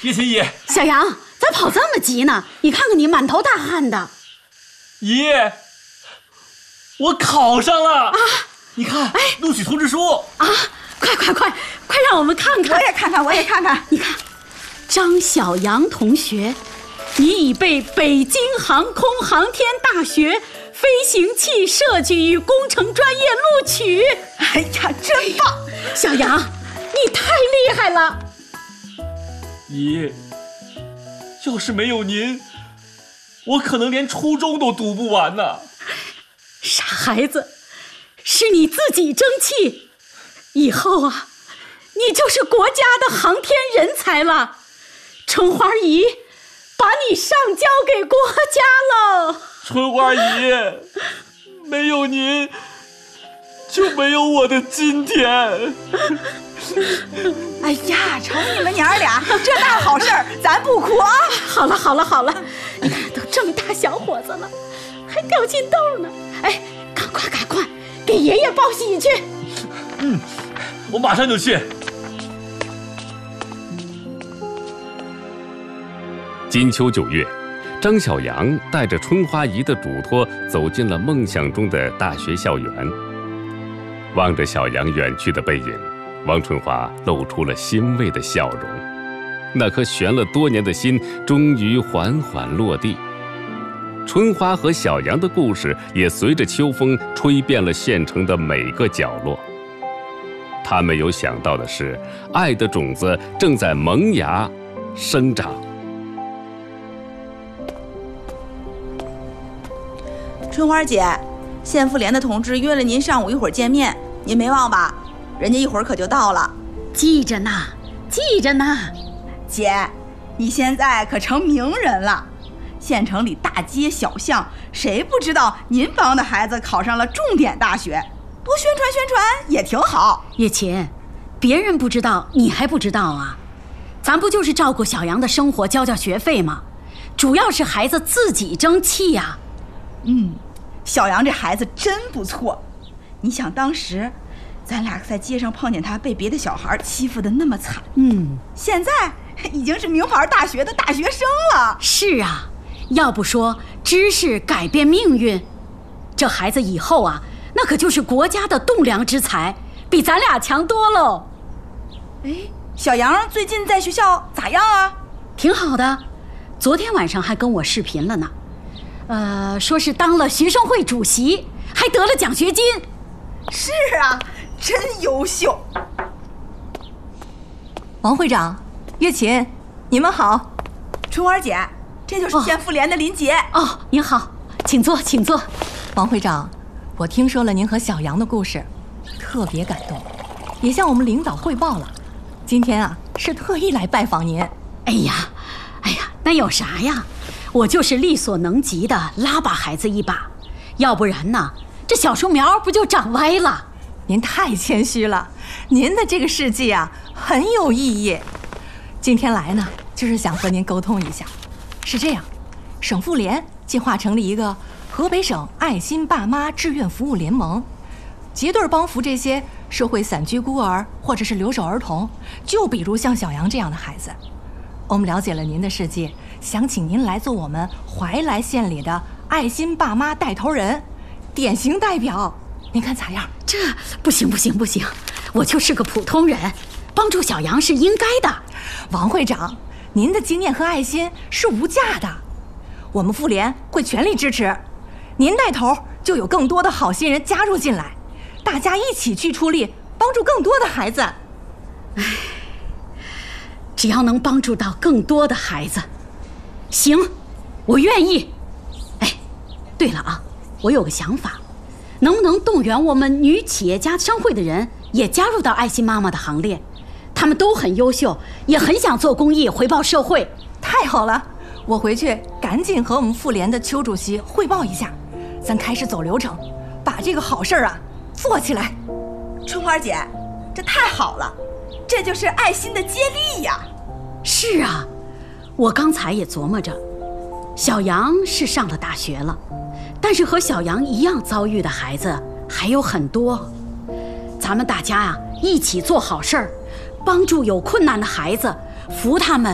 叶琴姨， 小杨，咋跑这么急呢？你看看你满头大汗的。 姨，我考上了啊！你看，录取通知书啊！快让我们看看。 我也看看。 你看，张小杨同学，你已被北京航空航天大学飞行器设计与工程专业录取。 哎呀，真棒！ 小杨，你太厉害了。 姨，要是没有您，我可能连初中都读不完呢。 傻孩子，是你自己争气，以后啊，你就是国家的航天人才了。春花姨把你上交给国家了。 春花姨，没有您，就没有我的今天。 哎呀，瞅你们娘儿俩这大好事儿，咱不哭啊！ 好了，你看都这么大小伙子了，还掉进豆呢。哎，赶快，给爷爷报喜去。 我马上就去。 金秋9月，张小杨带着春花姨的嘱托走进了梦想中的大学校园。望着小杨远去的背影，王春花露出了欣慰的笑容。那颗悬了多年的心终于缓缓落地。春花和小杨的故事也随着秋风吹遍了县城的每个角落。他没有想到的是，爱的种子正在萌芽生长。 春花姐，县妇联的同志约了您上午一会儿见面，您没忘吧？人家一会儿可就到了。 记着呢。 姐，你现在可成名人了，县城里大街小巷，谁不知道您帮的孩子考上了重点大学？多宣传也挺好。 叶琴，别人不知道，你还不知道啊？咱不就是照顾小杨的生活，交学费吗？主要是孩子自己争气呀。 小杨这孩子真不错。你想当时咱俩在街上碰见他被别的小孩欺负得那么惨，现在已经是名牌大学的大学生了。 是啊，要不说知识改变命运，这孩子以后啊，那可就是国家的栋梁之才，比咱俩强多喽。 小杨最近在学校咋样啊？ 挺好的，昨天晚上还跟我视频了呢。说是当了学生会主席，还得了奖学金。 是啊，真优秀。 王会长，月琴，你们好。 春花姐，这就是县妇联的林杰。 您好，请坐。 王会长，我听说了您和小杨的故事，特别感动，也向我们领导汇报了。今天啊，是特意来拜访您。 哎呀，那有啥呀？我就是力所能及的拉把孩子一把，要不然呢，这小树苗不就长歪了？ 您太谦虚了，您的这个事迹啊很有意义。今天来呢，就是想和您沟通一下。是这样，省妇联计划成立一个河北省爱心爸妈志愿服务联盟，结对帮扶这些社会散居孤儿或者是留守儿童，就比如像小杨这样的孩子。我们了解了您的事迹，想请您来做我们怀来县里的爱心爸妈带头人，典型代表，您看咋样？ 这不行，我就是个普通人，帮助小杨是应该的。 王会长，您的经验和爱心是无价的，我们妇联会全力支持。您带头，就有更多的好心人加入进来，大家一起去出力，帮助更多的孩子。 只要能帮助到更多的孩子，行，我愿意。对了啊，我有个想法，能不能动员我们女企业家商会的人也加入到爱心妈妈的行列？他们都很优秀，也很想做公益，回报社会。 太好了，我回去赶紧和我们妇联的邱主席汇报一下，咱开始走流程，把这个好事啊做起来。 春花姐，这太好了，这就是爱心的接力呀。 是啊，我刚才也琢磨着，小杨是上了大学了，但是和小杨一样遭遇的孩子还有很多。咱们大家一起做好事儿，帮助有困难的孩子，扶他们